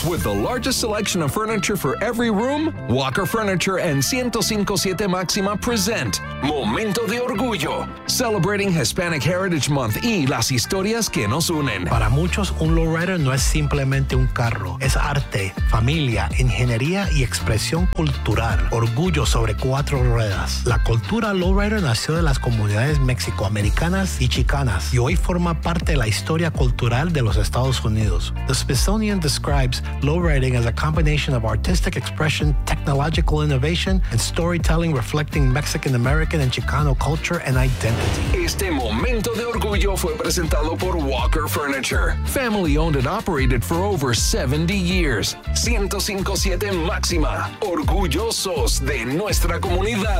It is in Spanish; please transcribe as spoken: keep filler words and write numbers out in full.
With the largest selection of furniture for every room, Walker Furniture and one oh cinco point siete Máxima present Momento de Orgullo, celebrating Hispanic Heritage Month y las historias que nos unen. Para muchos, un lowrider no es simplemente un carro, es arte, familia, ingeniería y expresión cultural. Orgullo sobre cuatro ruedas. La cultura lowrider nació de las comunidades mexicoamericanas y chicanas y hoy forma parte de la historia cultural de los Estados Unidos. The Smithsonian describes lowriding as a combination of artistic expression, technological innovation, and storytelling reflecting Mexican American and Chicano culture and identity. Este Momento de Orgullo fue presentado por Walker Furniture, family owned and operated for over seventy years. one oh cinco point siete Máxima, orgullosos de nuestra comunidad.